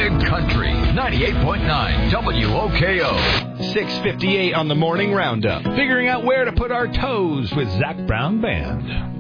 Big Country 98.9 WOKO. 6:58 on the morning roundup. Figuring out where to put our toes with Zach Brown Band.